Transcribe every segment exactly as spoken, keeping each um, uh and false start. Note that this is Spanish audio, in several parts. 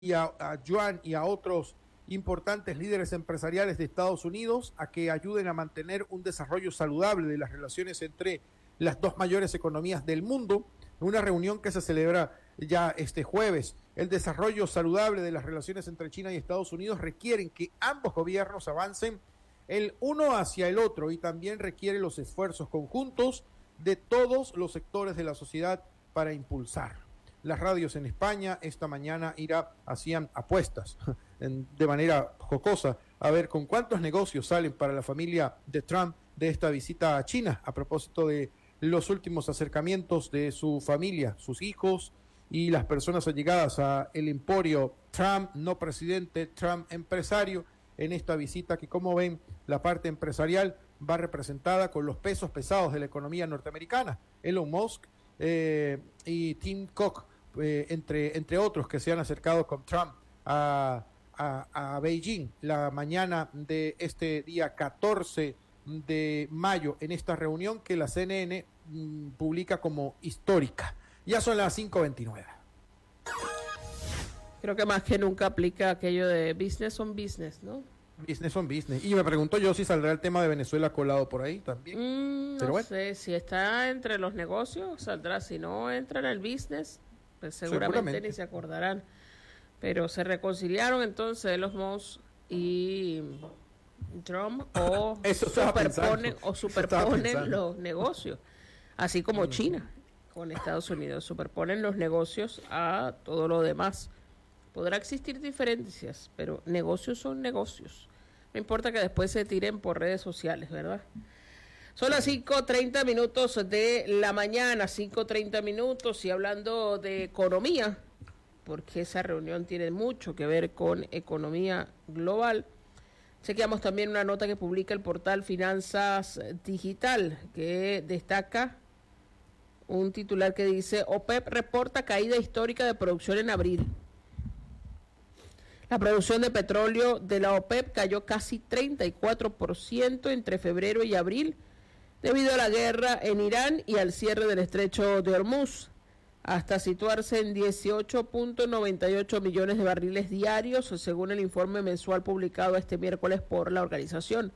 y a, a Yuan y a otros importantes líderes empresariales de Estados Unidos a que ayuden a mantener un desarrollo saludable de las relaciones entre las dos mayores economías del mundo, una reunión que se celebra ya este jueves. El desarrollo saludable de las relaciones entre China y Estados Unidos requieren que ambos gobiernos avancen el uno hacia el otro y también requiere los esfuerzos conjuntos de todos los sectores de la sociedad para impulsar. Las radios en España esta mañana irá, hacían apuestas en, de manera jocosa a ver con cuántos negocios salen para la familia de Trump de esta visita a China, a propósito de los últimos acercamientos de su familia, sus hijos y las personas allegadas a el emporio Trump, no presidente, Trump empresario, en esta visita que, como ven, la parte empresarial va representada con los pesos pesados de la economía norteamericana, Elon Musk eh, y Tim Cook, eh, entre, entre otros que se han acercado con Trump a, a, a Beijing la mañana de este día catorce de mayo, en esta reunión que la C N N mmm, publica como histórica. Ya son las cinco veintinueve. Creo que más que nunca aplica aquello de business on business, ¿no? Business on business. Y me pregunto yo si saldrá el tema de Venezuela colado por ahí también. Mm, no bueno. sé, si está entre los negocios, saldrá. Si no entra en el business, pues seguramente, seguramente. ni se acordarán. Pero se reconciliaron entonces los Musk y Trump o Eso superponen, o superponen los negocios. Así como mm. China con Estados Unidos. Superponen los negocios a todo lo demás. Podrá existir diferencias, pero negocios son negocios. No importa que después se tiren por redes sociales, ¿verdad? Son las cinco treinta minutos de la mañana, cinco treinta minutos, y hablando de economía, porque esa reunión tiene mucho que ver con economía global, chequeamos también una nota que publica el portal Finanzas Digital, que destaca un titular que dice: OPEP reporta caída histórica de producción en abril. La producción de petróleo de la OPEP cayó casi treinta y cuatro por ciento entre febrero y abril debido a la guerra en Irán y al cierre del estrecho de Hormuz, hasta situarse en dieciocho punto noventa y ocho millones de barriles diarios, según el informe mensual publicado este miércoles por la organización.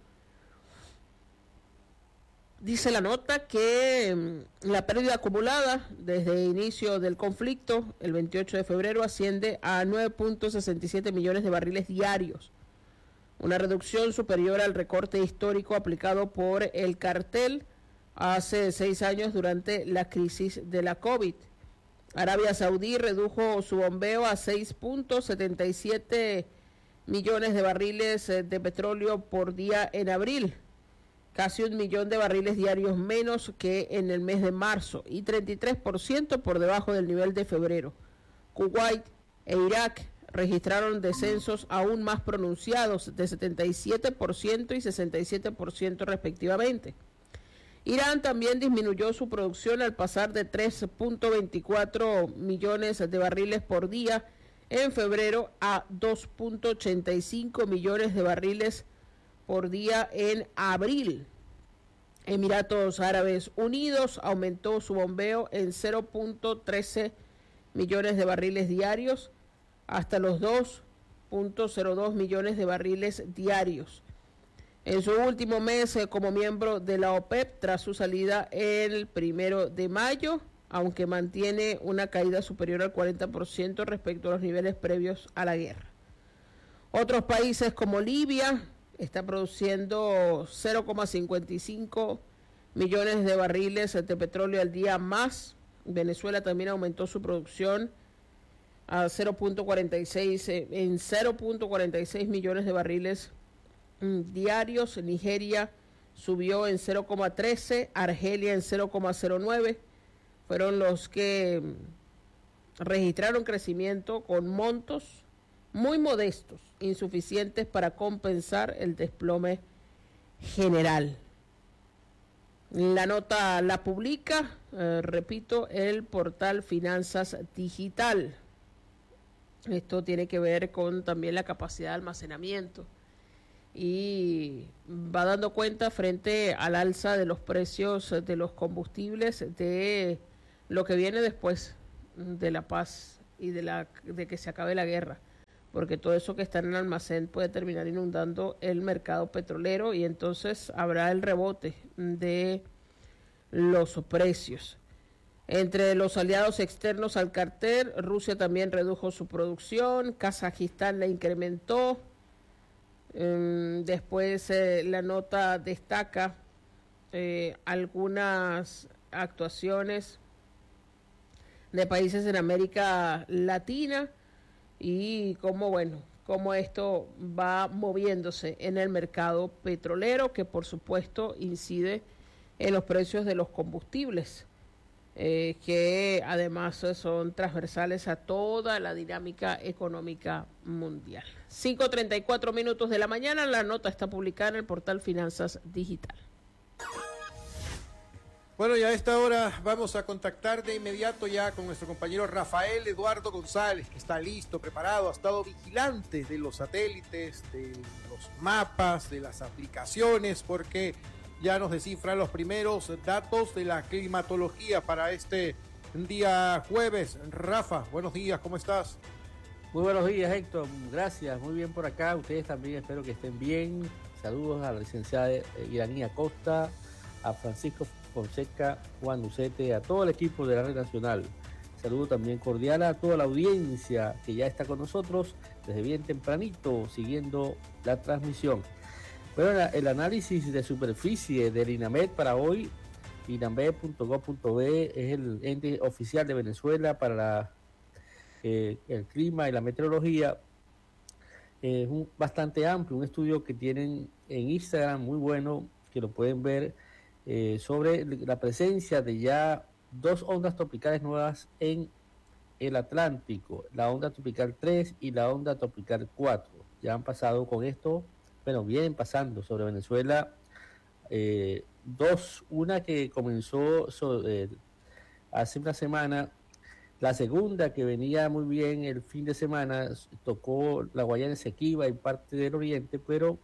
Dice la nota que la pérdida acumulada desde el inicio del conflicto, el veintiocho de febrero, asciende a nueve punto sesenta y siete millones de barriles diarios, una reducción superior al recorte histórico aplicado por el cartel hace seis años durante la crisis de la COVID. Arabia Saudí redujo su bombeo a seis punto setenta y siete millones de barriles de petróleo por día en abril, casi un millón de barriles diarios menos que en el mes de marzo y treinta y tres por ciento por debajo del nivel de febrero. Kuwait e Irak registraron descensos aún más pronunciados de setenta y siete por ciento y sesenta y siete por ciento respectivamente. Irán también disminuyó su producción al pasar de tres punto veinticuatro millones de barriles por día en febrero a dos punto ochenta y cinco millones de barriles por día en abril. Emiratos Árabes Unidos aumentó su bombeo en cero punto trece millones de barriles diarios hasta los dos punto cero dos millones de barriles diarios. En su último mes eh, como miembro de la OPEP, tras su salida el primero de mayo, aunque mantiene una caída superior al cuarenta por ciento respecto a los niveles previos a la guerra. Otros países como Libia está produciendo cero punto cincuenta y cinco millones de barriles de petróleo al día más. Venezuela también aumentó su producción a cero punto cuarenta y seis en cero punto cuarenta y seis millones de barriles mm, diarios. Nigeria subió en cero punto trece, Argelia en cero punto cero nueve. Fueron los que registraron crecimiento con montos muy modestos, insuficientes para compensar el desplome general. La nota la publica, eh, repito, el portal Finanzas Digital. Esto tiene que ver con también la capacidad de almacenamiento y va dando cuenta frente al alza de los precios de los combustibles de lo que viene después de la paz y de, la, de que se acabe la guerra. porque todo eso que está en el almacén puede terminar inundando el mercado petrolero y entonces habrá el rebote de los precios. Entre los aliados externos al cartel, Rusia también redujo su producción, Kazajistán la incrementó. Eh, después eh, la nota destaca eh, algunas actuaciones de países en América Latina y cómo, bueno, cómo esto va moviéndose en el mercado petrolero, que por supuesto incide en los precios de los combustibles, eh, que además son transversales a toda la dinámica económica mundial. cinco treinta y cuatro minutos de la mañana, la nota está publicada en el portal Finanzas Digital. Bueno, y a esta hora vamos a contactar de inmediato ya con nuestro compañero Rafael Eduardo González, que está listo, preparado, ha estado vigilante de los satélites, de los mapas, de las aplicaciones, porque ya nos descifran los primeros datos de la climatología para este día jueves. Rafa, buenos días, ¿cómo estás? Muy buenos días, Héctor, gracias, muy bien por acá, ustedes también espero que estén bien. Saludos a la licenciada Iranía Costa, a Francisco Fonseca, Juan Lucete, a todo el equipo de la Red Nacional. Saludo también cordial a toda la audiencia que ya está con nosotros desde bien tempranito siguiendo la transmisión. Bueno, el análisis de superficie del INAMED para hoy, inamed punto gov punto be, es el ente oficial de Venezuela para la, eh, el clima y la meteorología. Eh, es un, bastante amplio, un estudio que tienen en Instagram muy bueno, que lo pueden ver, Eh, sobre la presencia de ya dos ondas tropicales nuevas en el Atlántico, la onda tropical tres y la onda tropical cuatro. Ya han pasado con esto, bueno, vienen pasando sobre Venezuela eh, dos, una que comenzó sobre, eh, hace una semana, la segunda que venía muy bien el fin de semana, tocó la Guayana Esequiba y parte del oriente, pero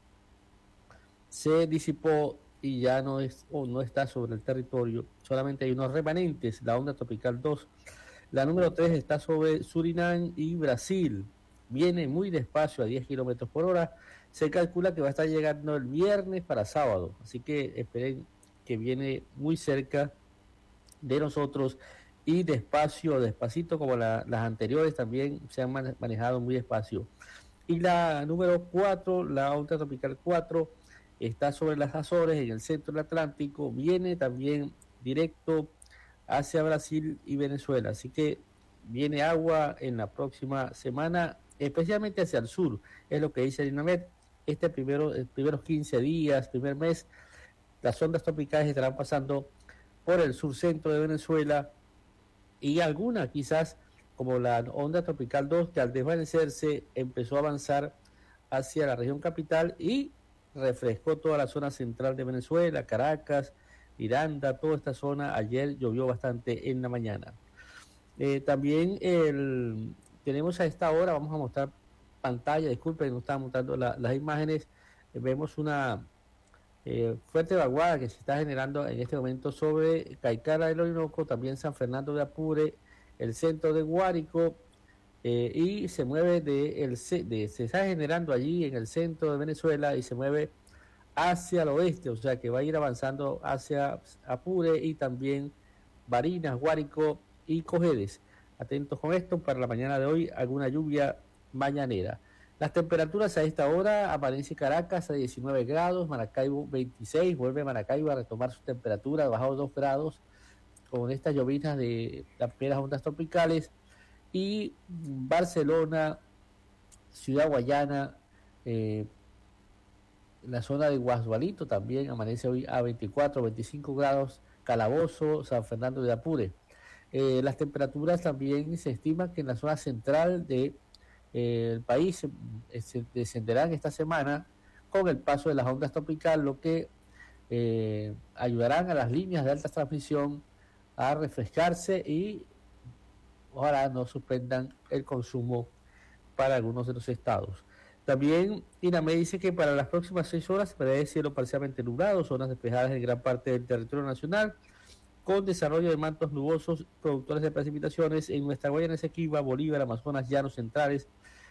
se disipó y ya no es o no está sobre el territorio, solamente hay unos remanentes, la onda tropical dos. La número tres está sobre Surinam y Brasil, viene muy despacio a diez kilómetros por hora, se calcula que va a estar llegando el viernes para sábado, así que esperen que viene muy cerca de nosotros y despacio, despacito, como la, las anteriores también se han manejado muy despacio. Y la número cuatro, la onda tropical cuatro, está sobre las Azores, en el centro del Atlántico, viene también directo hacia Brasil y Venezuela, así que viene agua en la próxima semana, especialmente hacia el sur, es lo que dice el INAMED. Este primero, los primeros quince días, primer mes, las ondas tropicales estarán pasando por el sur centro de Venezuela y alguna quizás, como la onda tropical dos, que al desvanecerse empezó a avanzar hacia la región capital y refrescó toda la zona central de Venezuela, Caracas, Miranda, toda esta zona. Ayer llovió bastante en la mañana. Eh, también el, tenemos a esta hora, vamos a mostrar pantalla, disculpen, no estaba mostrando la, las imágenes, eh, vemos una eh, fuerte vaguada que se está generando en este momento sobre Caicara del Orinoco, también San Fernando de Apure, el centro de Guárico, Eh, y se mueve de, el, de, se está generando allí en el centro de Venezuela y se mueve hacia el oeste, o sea que va a ir avanzando hacia Apure y también Barinas, Guárico y Cojedes. Atentos con esto, para la mañana de hoy alguna lluvia mañanera. Las temperaturas a esta hora: amanece Caracas a diecinueve grados, Maracaibo veintiséis, vuelve Maracaibo a retomar su temperatura, bajado dos grados con estas llovinas de las primeras ondas tropicales. Y Barcelona, Ciudad Guayana, eh, la zona de Guasdualito también amanece hoy a veinticuatro, veinticinco grados, Calabozo, San Fernando de Apure. Eh, las temperaturas también se estima que en la zona central del de, eh, país eh, se descenderán esta semana con el paso de las ondas tropicales, lo que eh, ayudarán a las líneas de alta transmisión a refrescarse y ojalá no suspendan el consumo para algunos de los estados. También INAMED dice que para las próximas seis horas prevé cielo parcialmente nublado, zonas despejadas en gran parte del territorio nacional, con desarrollo de mantos nubosos productores de precipitaciones en nuestra Guayana Esequiba, Bolívar, Amazonas, Llanos Centrales,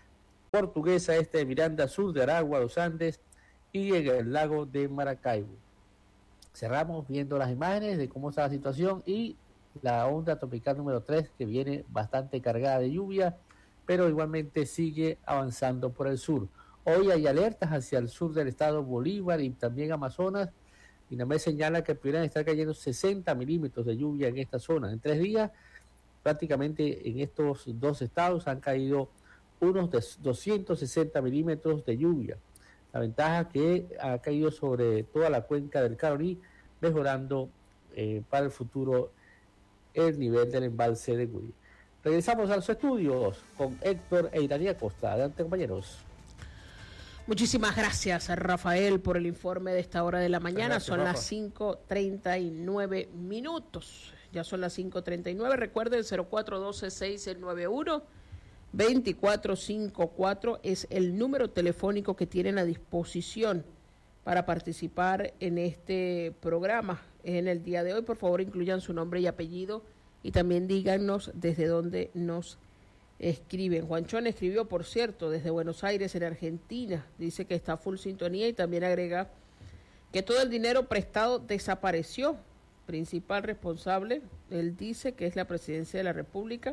Portuguesa, este de Miranda, sur de Aragua, los Andes y en el lago de Maracaibo. Cerramos viendo las imágenes de cómo está la situación y la onda tropical número tres, que viene bastante cargada de lluvia, pero igualmente sigue avanzando por el sur. Hoy hay alertas hacia el sur del estado Bolívar y también Amazonas. INAMED señala que podrían estar cayendo sesenta milímetros de lluvia en esta zona. En tres días, prácticamente en estos dos estados han caído unos doscientos sesenta milímetros de lluvia. La ventaja que ha caído sobre toda la cuenca del Caroní, mejorando eh, para el futuro el nivel del embalse de Guri. Regresamos a los estudios con Héctor e Iranía Costa. Adelante, compañeros. Muchísimas gracias, Rafael, por el informe de esta hora de la mañana. Gracias, son Rafa. las cinco treinta y nueve minutos. Ya son las cinco treinta y nueve. Recuerden, cero cuatro uno dos seis nueve uno dos cuatro cinco cuatro es el número telefónico que tienen a disposición para participar en este programa en el día de hoy. Por favor, incluyan su nombre y apellido y también díganos desde dónde nos escriben. Juanchón escribió, por cierto, desde Buenos Aires, en Argentina. Dice que está full sintonía y también agrega que todo el dinero prestado desapareció. Principal responsable, él dice que es la Presidencia de la República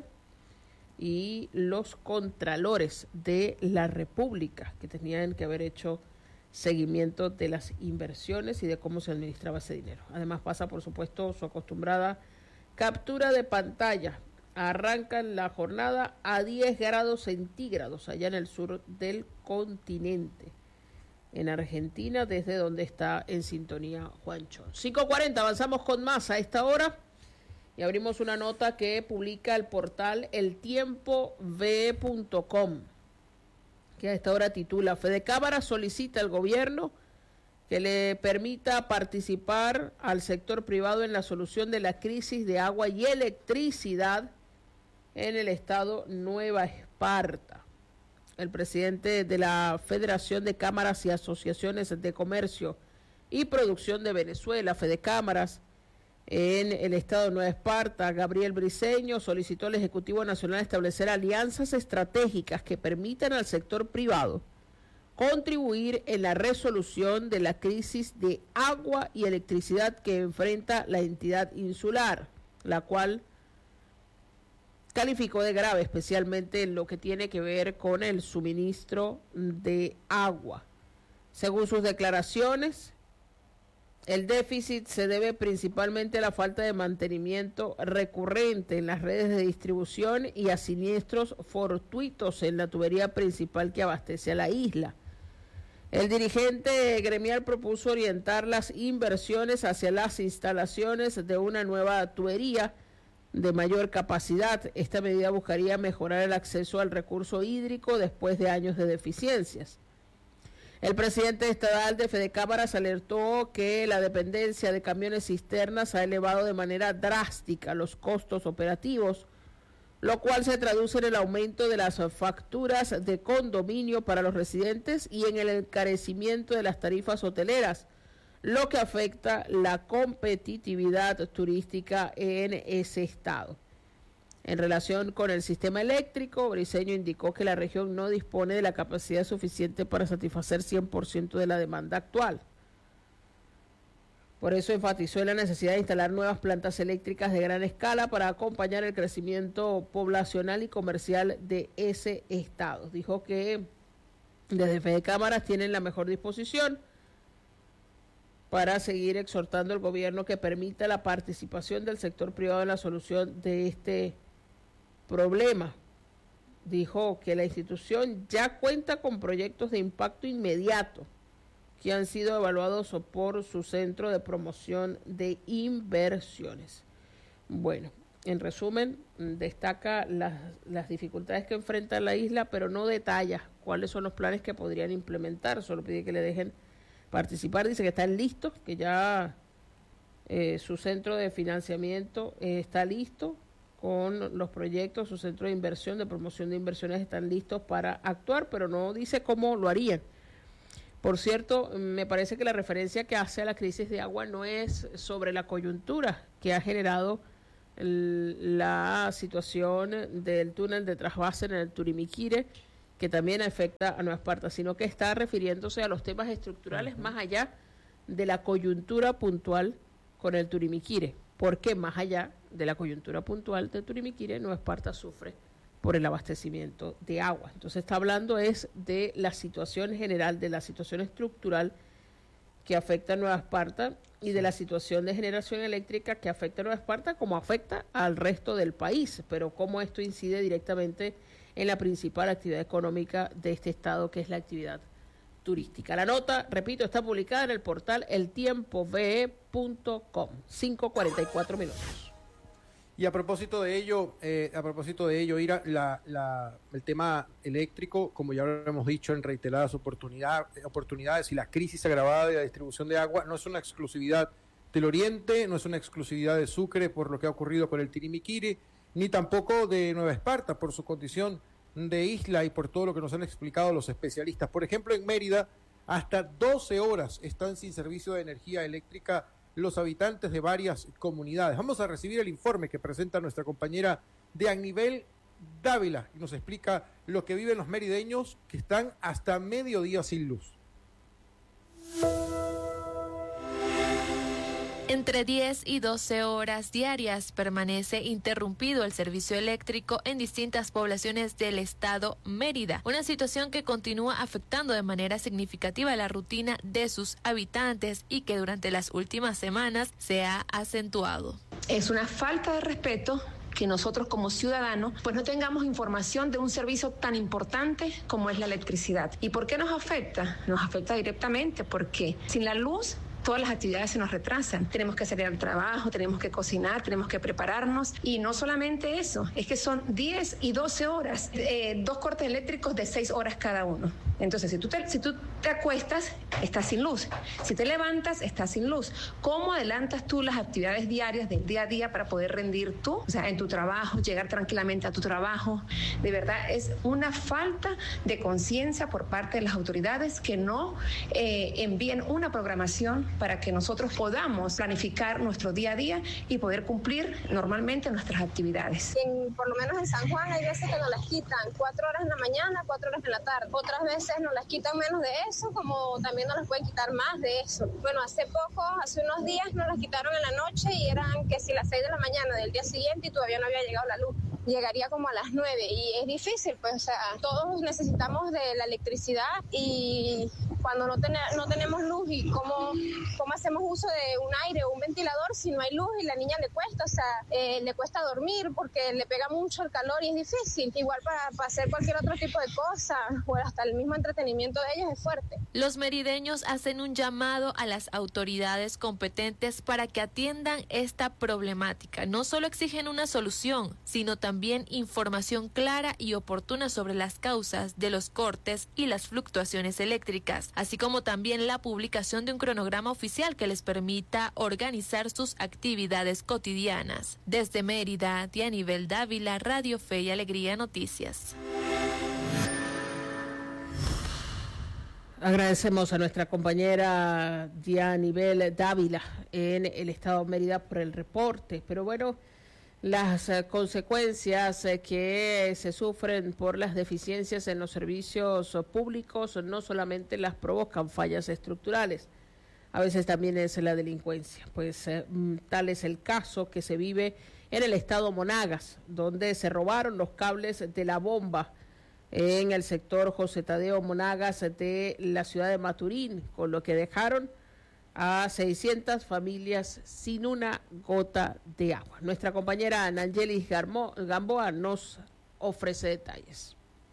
y los contralores de la República, que tenían que haber hecho seguimiento de las inversiones y de cómo se administraba ese dinero. Además pasa, por supuesto, su acostumbrada captura de pantalla. Arrancan la jornada a diez grados centígrados allá en el sur del continente, en Argentina, desde donde está en sintonía Juancho. cinco cuarenta, avanzamos con más a esta hora y abrimos una nota que publica el portal el tiempo ve punto com, que a esta hora titula: Fedecámara solicita al gobierno que le permita participar al sector privado en la solución de la crisis de agua y electricidad en el estado Nueva Esparta. El presidente de la Federación de Cámaras y Asociaciones de Comercio y Producción de Venezuela, Fedecámaras, en el estado de Nueva Esparta, Gabriel Briceño, solicitó al Ejecutivo Nacional establecer alianzas estratégicas que permitan al sector privado contribuir en la resolución de la crisis de agua y electricidad que enfrenta la entidad insular, la cual calificó de grave, especialmente en lo que tiene que ver con el suministro de agua. Según sus declaraciones, el déficit se debe principalmente a la falta de mantenimiento recurrente en las redes de distribución y a siniestros fortuitos en la tubería principal que abastece a la isla. El dirigente gremial propuso orientar las inversiones hacia las instalaciones de una nueva tubería de mayor capacidad. Esta medida buscaría mejorar el acceso al recurso hídrico después de años de deficiencias. El presidente estatal de Fedecámaras alertó que la dependencia de camiones cisternas ha elevado de manera drástica los costos operativos, lo cual se traduce en el aumento de las facturas de condominio para los residentes y en el encarecimiento de las tarifas hoteleras, lo que afecta la competitividad turística en ese estado. En relación con el sistema eléctrico, Briceño indicó que la región no dispone de la capacidad suficiente para satisfacer cien por ciento de la demanda actual. Por eso enfatizó en la necesidad de instalar nuevas plantas eléctricas de gran escala para acompañar el crecimiento poblacional y comercial de ese estado. Dijo que desde Fedecámaras tienen la mejor disposición para seguir exhortando al gobierno que permita la participación del sector privado en la solución de este problema. Dijo que la institución ya cuenta con proyectos de impacto inmediato que han sido evaluados por su Centro de Promoción de Inversiones. Bueno, en resumen, destaca las, las dificultades que enfrenta la isla, pero no detalla cuáles son los planes que podrían implementar. Solo pide que le dejen participar. Dice que están listos, que ya eh, su centro de financiamiento eh, está listo con los proyectos, su centro de inversión, de promoción de inversiones están listos para actuar, pero no dice cómo lo harían. Por cierto, me parece que la referencia que hace a la crisis de agua no es sobre la coyuntura que ha generado el, la situación del túnel de trasvase en el Turimiquire que también afecta a Nueva Esparta, sino que está refiriéndose a los temas estructurales uh-huh. más allá de la coyuntura puntual con el Turimiquire. Porque más allá de la coyuntura puntual del Turimiquire, Nueva Esparta sufre por el abastecimiento de agua. Entonces está hablando es de la situación general, de la situación estructural que afecta a Nueva Esparta y de la situación de generación eléctrica que afecta a Nueva Esparta como afecta al resto del país, pero cómo esto incide directamente en la principal actividad económica de este estado, que es la actividad turística. La nota, repito, está publicada en el portal el tiempo v e punto com, cinco cuarenta y cuatro minutos. Y a propósito de ello, eh, a propósito de ello, Ira, la, la, el tema eléctrico, como ya lo hemos dicho en reiteradas oportunidad, oportunidades, y la crisis agravada de la distribución de agua no es una exclusividad del Oriente, no es una exclusividad de Sucre por lo que ha ocurrido con el Turimiquire, ni tampoco de Nueva Esparta por su condición de isla y por todo lo que nos han explicado los especialistas. Por ejemplo, en Mérida, hasta doce horas están sin servicio de energía eléctrica los habitantes de varias comunidades. Vamos a recibir el informe que presenta nuestra compañera Dianibel Dávila y nos explica lo que viven los merideños que están hasta mediodía sin luz. Entre diez y doce horas diarias permanece interrumpido el servicio eléctrico en distintas poblaciones del estado Mérida, una situación que continúa afectando de manera significativa la rutina de sus habitantes y que durante las últimas semanas se ha acentuado. Es una falta de respeto que nosotros como ciudadanos pues no tengamos información de un servicio tan importante como es la electricidad. ¿Y por qué nos afecta? Nos afecta directamente porque sin la luz todas las actividades se nos retrasan. Tenemos que salir al trabajo, tenemos que cocinar, tenemos que prepararnos. Y no solamente eso, es que son diez y doce horas, eh, dos cortes eléctricos de seis horas cada uno. Entonces, si tú, te, si tú te acuestas, estás sin luz. Si te levantas, estás sin luz. ¿Cómo adelantas tú las actividades diarias del día a día para poder rendir tú? O sea, en tu trabajo, llegar tranquilamente a tu trabajo. De verdad, es una falta de conciencia por parte de las autoridades que no eh, envíen una programación para que nosotros podamos planificar nuestro día a día y poder cumplir normalmente nuestras actividades. En, por lo menos en San Juan hay veces que nos las quitan cuatro horas en la mañana, cuatro horas en la tarde. Otras veces nos las quitan menos de eso, como también nos las pueden quitar más de eso. Bueno, hace poco, hace unos días nos las quitaron en la noche y eran que si las seis de la mañana del día siguiente y todavía no había llegado la luz. Llegaría como a las nueve y es difícil, pues, o sea, todos necesitamos de la electricidad y cuando no, ten, no tenemos luz y cómo, cómo hacemos uso de un aire o un ventilador si no hay luz y la niña le cuesta, o sea, eh, le cuesta dormir porque le pega mucho el calor y es difícil. Igual para, para hacer cualquier otro tipo de cosa o hasta el mismo entretenimiento de ellos es fuerte. Los merideños hacen un llamado a las autoridades competentes para que atiendan esta problemática. No solo exigen una solución, sino también También información clara y oportuna sobre las causas de los cortes y las fluctuaciones eléctricas, así como también la publicación de un cronograma oficial que les permita organizar sus actividades cotidianas. Desde Mérida, Dianibel Dávila, Radio Fe y Alegría Noticias. Agradecemos a nuestra compañera Dianibel Dávila en el estado de Mérida por el reporte, pero bueno, las eh, consecuencias eh, que se sufren por las deficiencias en los servicios eh, públicos no solamente las provocan fallas estructurales, a veces también es la delincuencia. Pues eh, tal es el caso que se vive en el estado Monagas, donde se robaron los cables de la bomba en el sector José Tadeo Monagas de la ciudad de Maturín, con lo que dejaron a seiscientas familias sin una gota de agua. Nuestra compañera Nangelis Gamboa nos ofrece detalles.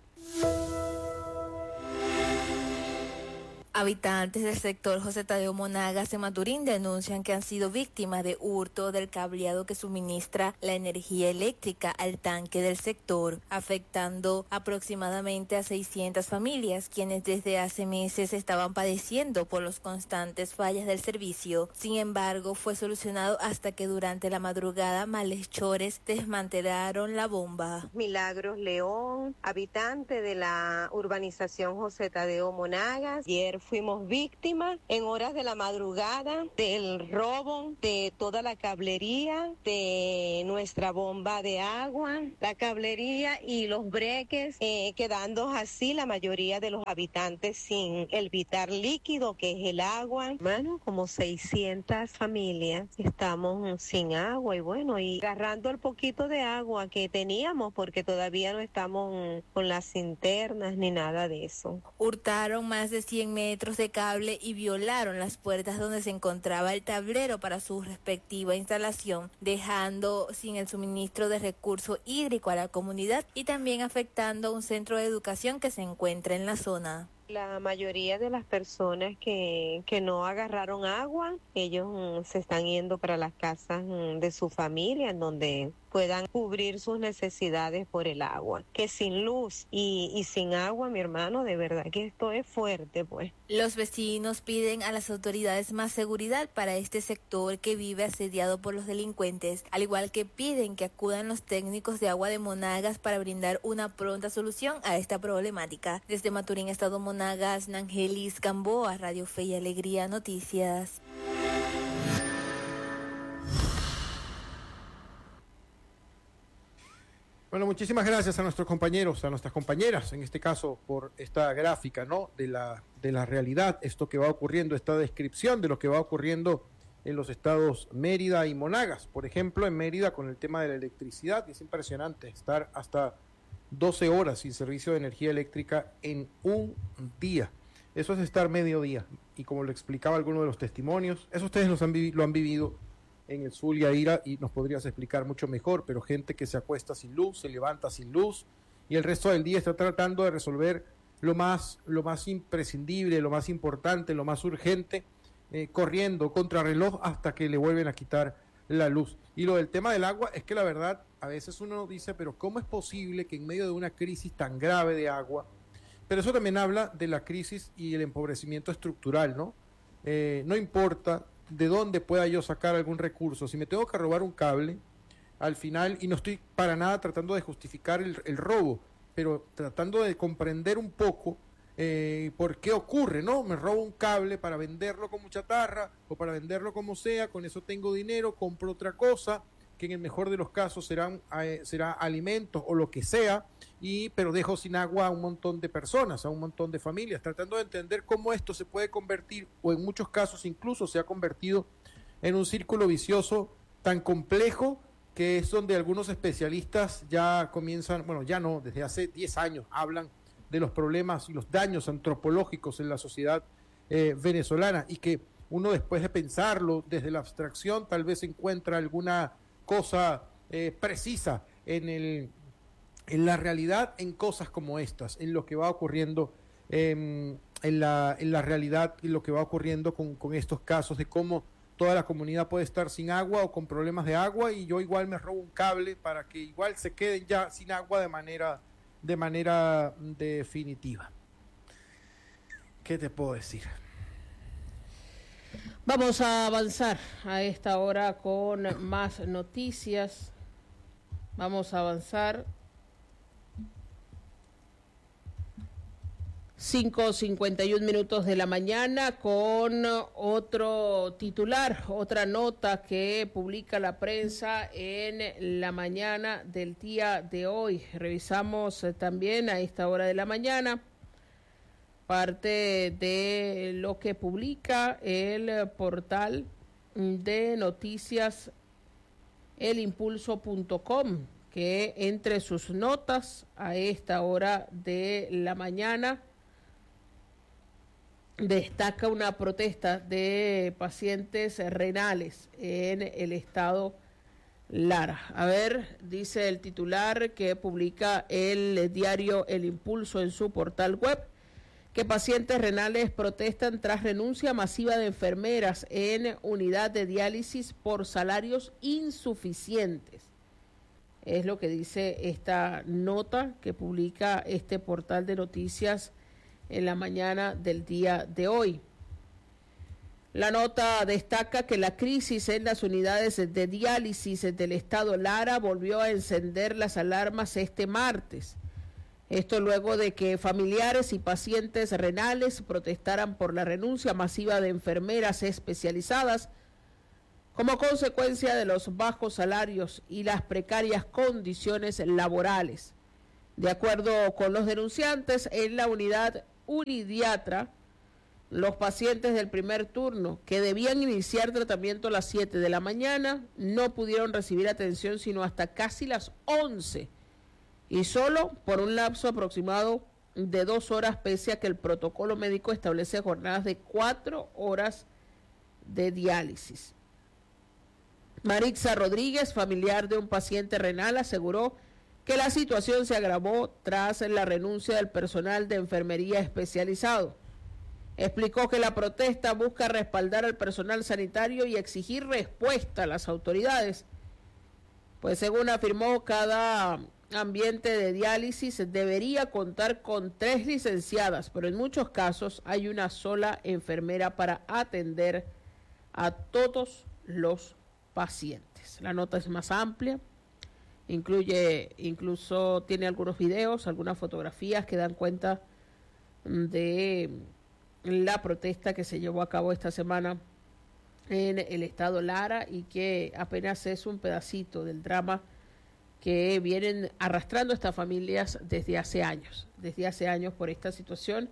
Habitantes del sector José Tadeo Monagas de Maturín denuncian que han sido víctimas de hurto del cableado que suministra la energía eléctrica al tanque del sector, afectando aproximadamente a seiscientas familias, quienes desde hace meses estaban padeciendo por los constantes fallas del servicio. Sin embargo, fue solucionado hasta que durante la madrugada malhechores desmantelaron la bomba. Milagros León, habitante de la urbanización José Tadeo Monagas. Ayer fuimos víctimas en horas de la madrugada del robo de toda la cablería, de nuestra bomba de agua, la cablería y los breques, eh, quedando así la mayoría de los habitantes sin el vital líquido que es el agua. Bueno, como seiscientas familias estamos sin agua y bueno, y agarrando el poquito de agua que teníamos porque todavía no estamos con las cinternas ni nada de eso. Hurtaron más de cien metros de cable y violaron las puertas donde se encontraba el tablero para su respectiva instalación, dejando sin el suministro de recurso hídrico a la comunidad y también afectando a un centro de educación que se encuentra en la zona. La mayoría de las personas que, que no agarraron agua, ellos mm, se están yendo para las casas mm, de su familia, en donde puedan cubrir sus necesidades por el agua. Que sin luz y, y sin agua, mi hermano, de verdad que esto es fuerte, pues. Los vecinos piden a las autoridades más seguridad para este sector que vive asediado por los delincuentes, al igual que piden que acudan los técnicos de agua de Monagas para brindar una pronta solución a esta problemática. Desde Maturín, Estado Monagas, Nangelis Gamboa, Radio Fe y Alegría Noticias. Bueno, muchísimas gracias a nuestros compañeros, a nuestras compañeras, en este caso, por esta gráfica, ¿no? De la, de la realidad, esto que va ocurriendo, esta descripción de lo que va ocurriendo en los estados Mérida y Monagas. Por ejemplo, en Mérida con el tema de la electricidad, es impresionante estar hasta doce horas sin servicio de energía eléctrica en un día. Eso es estar medio día. Y como lo explicaba alguno de los testimonios, eso ustedes los han vi- lo han vivido en el Zulia, Ira, y nos podrías explicar mucho mejor, pero gente que se acuesta sin luz, se levanta sin luz, y el resto del día está tratando de resolver lo más, lo más imprescindible, lo más importante, lo más urgente, eh, corriendo contra reloj hasta que le vuelven a quitar la luz. Y lo del tema del agua es que la verdad, a veces uno dice, pero ¿cómo es posible que en medio de una crisis tan grave de agua, pero eso también habla de la crisis y el empobrecimiento estructural, ¿no? Eh, no importa de dónde pueda yo sacar algún recurso, si me tengo que robar un cable, al final, y no estoy para nada tratando de justificar el, el robo, pero tratando de comprender un poco eh, por qué ocurre, ¿no? Me robo un cable para venderlo como chatarra o para venderlo como sea, con eso tengo dinero, compro otra cosa, que en el mejor de los casos serán, eh, será alimentos o lo que sea, y pero dejo sin agua a un montón de personas, a un montón de familias, tratando de entender cómo esto se puede convertir, o en muchos casos incluso se ha convertido en un círculo vicioso tan complejo, que es donde algunos especialistas ya comienzan, bueno, ya no, desde hace diez años hablan de los problemas y los daños antropológicos en la sociedad eh, venezolana, y que uno después de pensarlo desde la abstracción tal vez encuentra alguna cosa eh, precisa en el en la realidad, en cosas como estas, en lo que va ocurriendo eh, en, la, en la realidad, y lo que va ocurriendo con, con estos casos de cómo toda la comunidad puede estar sin agua o con problemas de agua, y yo igual me robo un cable para que igual se queden ya sin agua de manera, de manera definitiva. ¿Qué te puedo decir? Vamos a avanzar a esta hora con más noticias. Vamos a avanzar. cinco cincuenta y un minutos de la mañana con otro titular, otra nota que publica la prensa en la mañana del día de hoy. Revisamos eh, también a esta hora de la mañana parte de lo que publica el portal de noticias el impulso punto com, que entre sus notas a esta hora de la mañana destaca una protesta de pacientes renales en el estado Lara. A ver, dice el titular que publica el diario El Impulso en su portal web, que pacientes renales protestan tras renuncia masiva de enfermeras en unidad de diálisis por salarios insuficientes. Es lo que dice esta nota que publica este portal de noticias en la mañana del día de hoy. La nota destaca que la crisis en las unidades de diálisis del estado Lara volvió a encender las alarmas este martes. Esto luego de que familiares y pacientes renales protestaran por la renuncia masiva de enfermeras especializadas como consecuencia de los bajos salarios y las precarias condiciones laborales. De acuerdo con los denunciantes, en la unidad Unidiatra, los pacientes del primer turno que debían iniciar tratamiento a las siete de la mañana no pudieron recibir atención sino hasta casi las once y solo por un lapso aproximado de dos horas, pese a que el protocolo médico establece jornadas de cuatro horas de diálisis. Marixa Rodríguez, familiar de un paciente renal, aseguró que la situación se agravó tras la renuncia del personal de enfermería especializado. Explicó que la protesta busca respaldar al personal sanitario y exigir respuesta a las autoridades, pues según afirmó, cada ambiente de diálisis debería contar con tres licenciadas, pero en muchos casos hay una sola enfermera para atender a todos los pacientes. La nota es más amplia, incluye, incluso tiene algunos videos, algunas fotografías que dan cuenta de la protesta que se llevó a cabo esta semana en el estado Lara y que apenas es un pedacito del drama que vienen arrastrando estas familias desde hace años, desde hace años por esta situación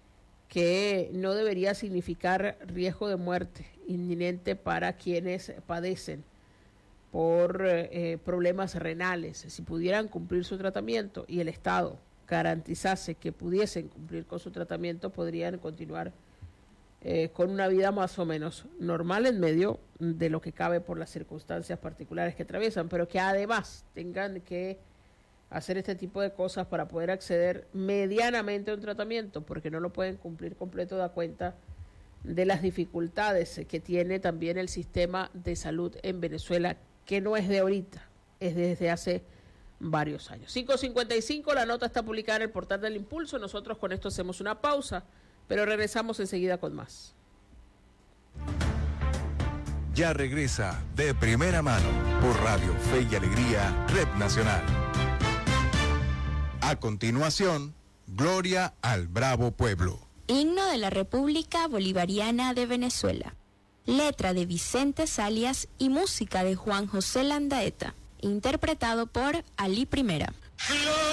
que no debería significar riesgo de muerte inminente para quienes padecen por eh, problemas renales. Si pudieran cumplir su tratamiento y el Estado garantizase que pudiesen cumplir con su tratamiento, podrían continuar eh, con una vida más o menos normal en medio de lo que cabe por las circunstancias particulares que atraviesan, pero que además tengan que hacer este tipo de cosas para poder acceder medianamente a un tratamiento, porque no lo pueden cumplir completo, da cuenta de las dificultades que tiene también el sistema de salud en Venezuela, que no es de ahorita, es desde hace varios años. cinco cincuenta y cinco, la nota está publicada en el portal del Impulso. Nosotros con esto hacemos una pausa, pero regresamos enseguida con más. Ya regresa De Primera Mano por Radio Fe y Alegría, Red Nacional. A continuación, Gloria al Bravo Pueblo. Himno de la República Bolivariana de Venezuela. Letra de Vicente Salias y música de Juan José Landaeta. Interpretado por Ali Primera.